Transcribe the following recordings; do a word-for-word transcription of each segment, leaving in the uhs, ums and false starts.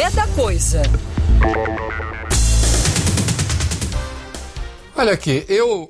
É da Coisa. Olha aqui, eu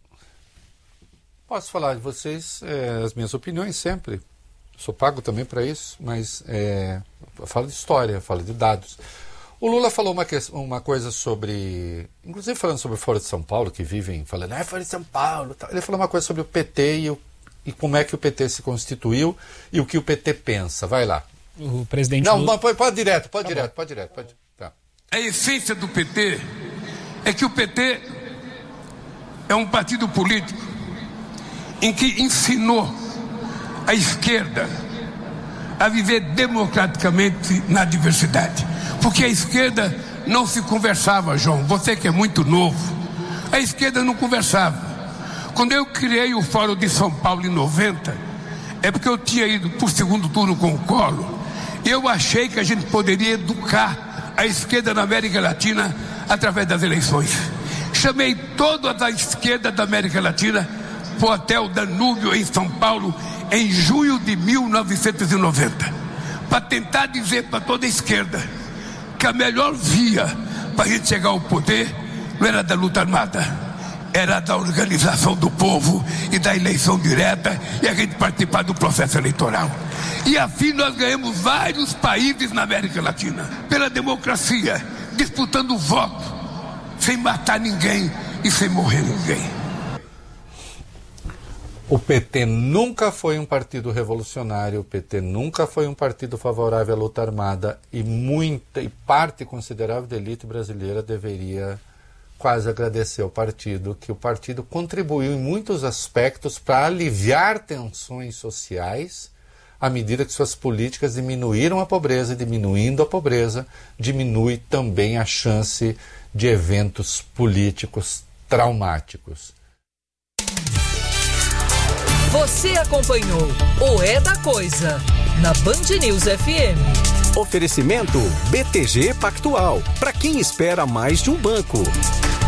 posso falar de vocês é, as minhas opiniões sempre. Sou pago também para isso, mas é, eu falo de história, eu falo de dados. O Lula falou uma, que, uma coisa sobre, inclusive falando sobre o Foro de São Paulo, que vivem falando, ah, Foro de São Paulo. Tal. Ele falou uma coisa sobre o P T e, o, e como é que o P T se constituiu e o que o P T pensa. Vai lá. O presidente Não, Lula... pode, pode direto, pode tá direto, bom. pode direto. Pode, tá. A essência do P T é que o P T é um partido político em que ensinou a esquerda a viver democraticamente na diversidade. Porque a esquerda não se conversava, João, você que é muito novo, a esquerda não conversava. Quando eu criei o Fórum de São Paulo em noventa, é porque eu tinha ido por segundo turno com o Collor, e eu achei que a gente poderia educar a esquerda na América Latina através das eleições. Chamei toda a esquerda da América Latina para o Hotel Danúbio em São Paulo em junho de mil novecentos e noventa, para tentar dizer para toda a esquerda que a melhor via para a gente chegar ao poder não era da luta armada, era da organização do povo e da eleição direta e a gente participar do processo eleitoral. E assim nós ganhamos vários países na América Latina, pela democracia, disputando o voto, sem matar ninguém e sem morrer ninguém. O P T nunca foi um partido revolucionário, o P T nunca foi um partido favorável à luta armada e muita e parte considerável da elite brasileira deveria quase agradecer ao partido, que o partido contribuiu em muitos aspectos para aliviar tensões sociais à medida que suas políticas diminuíram a pobreza, e diminuindo a pobreza, diminui também a chance de eventos políticos traumáticos. Você acompanhou o É da Coisa na Band News F M. Oferecimento B T G Pactual. Para quem espera mais de um banco.